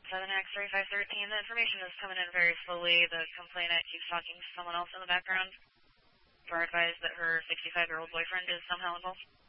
7X3513, the information is coming in very slowly. The complainant keeps talking to someone else in the background. We're advised that her 65-year-old boyfriend is somehow involved.